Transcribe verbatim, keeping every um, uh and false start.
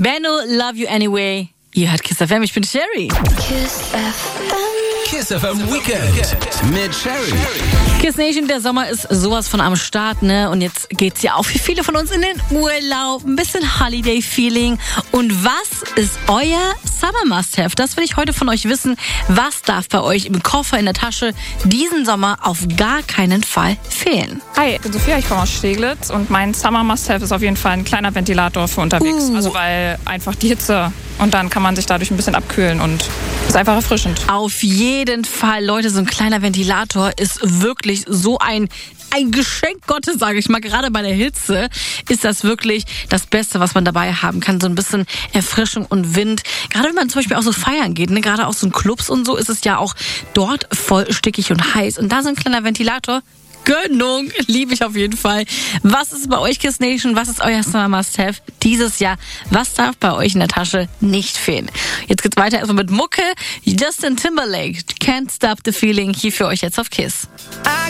Benno, Love You Anyway. Ihr hört Kiss F M, ich bin Sherry. Kiss F M. Kiss F M Weekend mit Sherry. Kiss Nation, der Sommer ist sowas von am Start, ne? Und jetzt geht's ja auch für viele von uns in den Urlaub. Ein bisschen Holiday-Feeling. Und was ist euer Summer Must-Have? Das will ich heute von euch wissen. Was darf bei euch im Koffer, in der Tasche diesen Sommer auf gar keinen Fall fehlen? Hi, ich bin Sophia, ich komme aus Steglitz und mein Summer Must-Have ist auf jeden Fall ein kleiner Ventilator für unterwegs. Uh. Also weil einfach die Hitze und dann kann man sich dadurch ein bisschen abkühlen und ist einfach erfrischend. Auf jeden Fall, Leute, so ein kleiner Ventilator ist wirklich so ein ein Geschenk Gottes, sage ich mal. Gerade bei der Hitze ist das wirklich das Beste, was man dabei haben kann. So ein bisschen Erfrischung und Wind. Gerade wenn man zum Beispiel auch so feiern geht, ne? Gerade auch so in Clubs und so, ist es ja auch dort voll stickig und heiß. Und da so ein kleiner Ventilator, Gönnung, liebe ich auf jeden Fall. Was ist bei euch, Kiss Nation? Was ist euer Summer Must-Have dieses Jahr? Was darf bei euch in der Tasche nicht fehlen? Jetzt geht's weiter erstmal mit Mucke. Justin Timberlake, Can't Stop the Feeling, hier für euch jetzt auf Kiss.